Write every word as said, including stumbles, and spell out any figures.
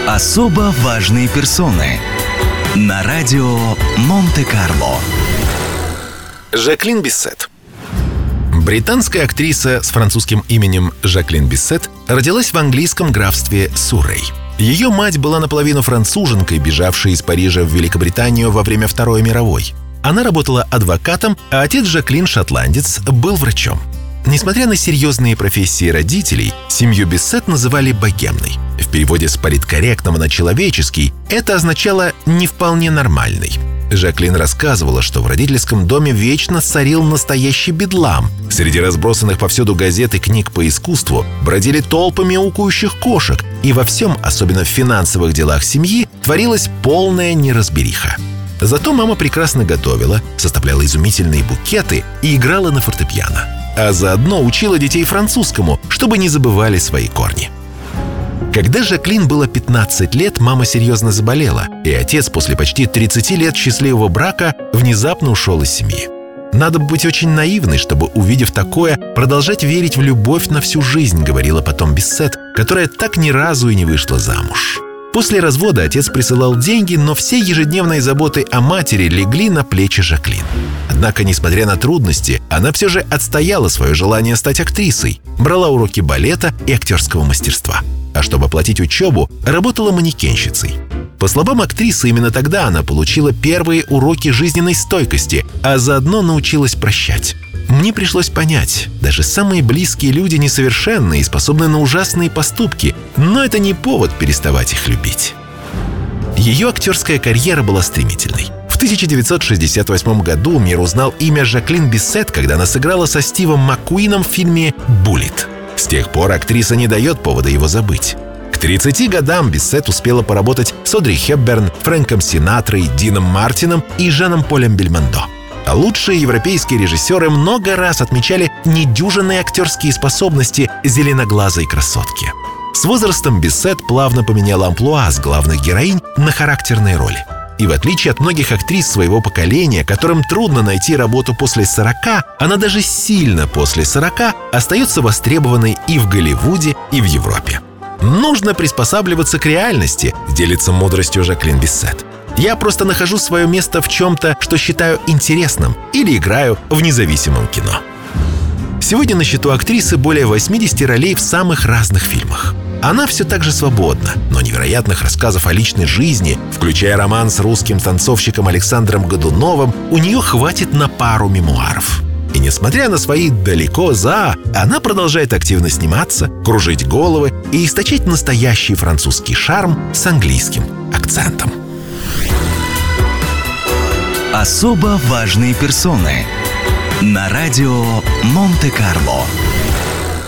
Особо важные персоны на радио Монте-Карло. Жаклин Биссет. Британская актриса с французским именем Жаклин Биссет родилась в английском графстве Суррей. Ее мать была наполовину француженкой, бежавшей из Парижа в Великобританию во время Второй мировой. Она работала адвокатом, а отец Жаклин, шотландец, был врачом. Несмотря на серьезные профессии родителей, семью Биссет называли богемной. В переводе с политкорректного на человеческий это означало «не вполне нормальный». Жаклин рассказывала, что в родительском доме вечно царил настоящий бедлам. Среди разбросанных повсюду газет и книг по искусству бродили толпы мяукающих кошек, и во всем, особенно в финансовых делах семьи, творилась полная неразбериха. Зато мама прекрасно готовила, составляла изумительные букеты и играла на фортепиано. А заодно учила детей французскому, чтобы не забывали свои корни. Когда Жаклин было пятнадцать лет, мама серьезно заболела, и отец после почти тридцати лет счастливого брака внезапно ушел из семьи. «Надо быть очень наивной, чтобы, увидев такое, продолжать верить в любовь на всю жизнь», говорила потом Биссет, которая так ни разу и не вышла замуж. После развода отец присылал деньги, но все ежедневные заботы о матери легли на плечи Жаклин. Однако, несмотря на трудности, она все же отстояла свое желание стать актрисой, брала уроки балета и актерского мастерства. А чтобы оплатить учебу, работала манекенщицей. По словам актрисы, именно тогда она получила первые уроки жизненной стойкости, а заодно научилась прощать. Мне пришлось понять, даже самые близкие люди несовершенны и способны на ужасные поступки, но это не повод переставать их любить. Ее актерская карьера была стремительной. В тысяча девятьсот шестьдесят восьмом году мир узнал имя Жаклин Биссет, когда она сыграла со Стивом Маккуином в фильме «Буллит». С тех пор актриса не дает повода его забыть. К тридцати годам Биссет успела поработать с Одри Хепберн, Фрэнком Синатрой, Дином Мартином и Жаном Полем Бельмондо. А лучшие европейские режиссеры много раз отмечали недюжинные актерские способности зеленоглазой красотки. С возрастом Биссет плавно поменяла амплуа с главных героинь на характерные роли. И в отличие от многих актрис своего поколения, которым трудно найти работу после сорока, она даже сильно после сорока остается востребованной и в Голливуде, и в Европе. Нужно приспосабливаться к реальности, делится мудростью Жаклин Биссет. Я просто нахожу свое место в чем-то, что считаю интересным, или играю в независимом кино. Сегодня на счету актрисы более восьмидесяти ролей в самых разных фильмах. Она все так же свободна, но невероятных рассказов о личной жизни, включая роман с русским танцовщиком Александром Годуновым, у нее хватит на пару мемуаров. И несмотря на свои «далеко за», она продолжает активно сниматься, кружить головы и источать настоящий французский шарм с английским акцентом. Особо важные персоны на радио Монте-Карло.